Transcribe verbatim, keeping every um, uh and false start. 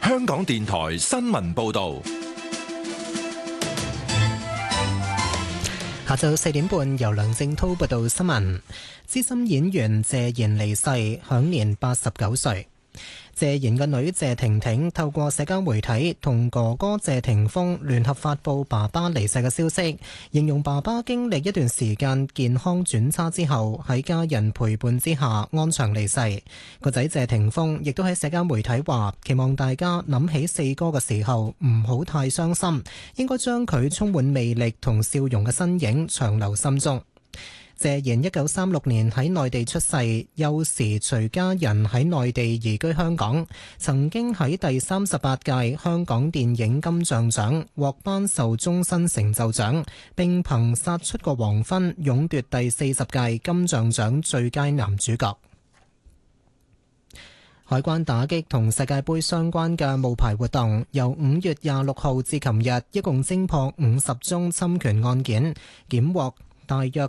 香港電台新聞報道。 下晝四點半，由梁正濤報道新聞。資深演員謝賢離世，享年八十九歲。謝賢嘅女謝婷婷透過社交媒體同哥哥謝霆鋒聯合發布爸爸離世嘅消息，形容爸爸經歷一段時間健康轉差之後，喺家人陪伴之下安詳離世。個仔謝霆鋒亦都喺社交媒體話，期望大家諗起四哥嘅時候唔好太傷心，應該將佢充滿魅力同笑容嘅身影長留心中。謝賢一九三六年喺內地出世，幼時隨家人喺內地移居香港，曾經喺第三十八屆香港電影金像獎獲頒授終身成就獎，並憑殺出個黃昏勇奪第四十屆金像獎最佳男主角。海關打擊同世界盃相關嘅冒牌活動，由五月廿六號至琴日，一共偵破五十宗侵權案件，檢獲大約